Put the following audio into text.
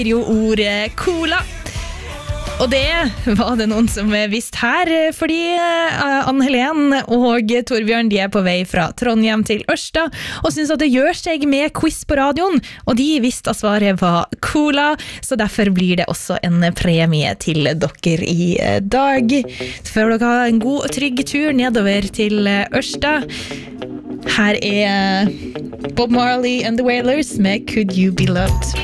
jo ordet cola. Og det var det noen som visste her, fordi Ann-Helen og Torbjørn, de på vei fra Trondheim til Ørsta, og synes at det gjør seg med quiz på radioen, og de visste at svaret var cola, så derfor blir det også en premie til dere i dag. Så får dere ha en god og trygg tur nedover til Ørsta. Her Bob Marley and the Wailers med Could You Be Loved.